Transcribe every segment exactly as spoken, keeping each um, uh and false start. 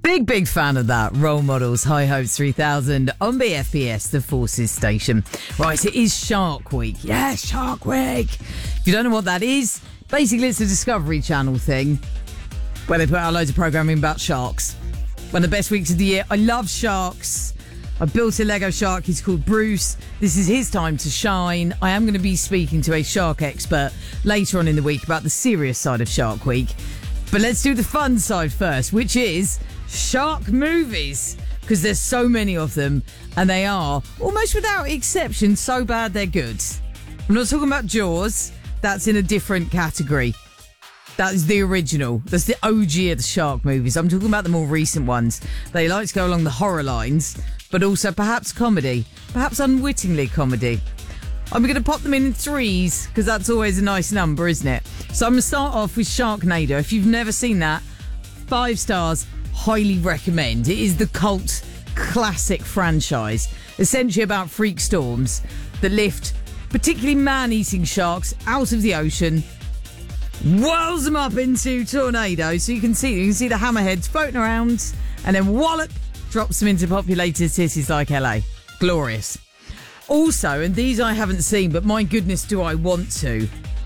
Big, big fan of that. Role Models, High Hopes three thousand on B F P S, the Forces station. Right, it is Shark Week. Yeah, Shark Week. If you don't know what that is, basically it's a Discovery Channel thing where they put out loads of programming about sharks. One of the best weeks of the year. I love sharks. I built a Lego shark. He's called Bruce. This is his time to shine. I am going to be speaking to a shark expert later on in the week about the serious side of Shark Week. But let's do the fun side first, which is shark movies. Because there's so many of them, and they are, almost without exception, so bad they're good. I'm not talking about Jaws. That's in a different category. That is the original. That's the O G of the shark movies. I'm talking about the more recent ones. They like to go along the horror lines, but also perhaps comedy. Perhaps unwittingly comedy. I'm going to pop them in threes, because that's always a nice number, isn't it? So I'm going to start off with Sharknado. If you've never seen that, five stars, highly recommend. It is the cult classic franchise, essentially about freak storms that lift particularly man-eating sharks out of the ocean, whirls them up into tornadoes, so you can see you can see the hammerheads floating around, and then wallop, drops them into populated cities like L A. Glorious. Also, and these I haven't seen, but my goodness do I want to.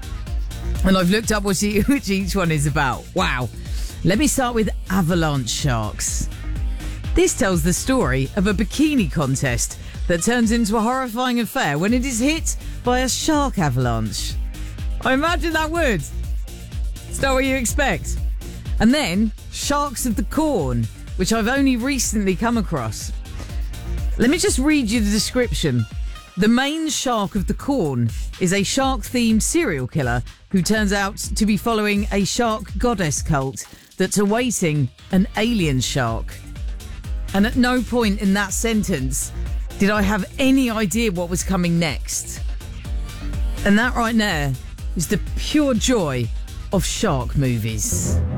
And I've looked up what each, which each one is about. Wow. Let me start with Avalanche Sharks. This tells the story of a bikini contest that turns into a horrifying affair when it is hit by a shark avalanche. I imagine that would. It's not what you expect. And then Sharks of the Corn, which I've only recently come across. Let me just read you the description. The main shark of the corn is a shark-themed serial killer who turns out to be following a shark goddess cult that's awaiting an alien shark. And at no point in that sentence did I have any idea what was coming next. And that right there is the pure joy of shark movies.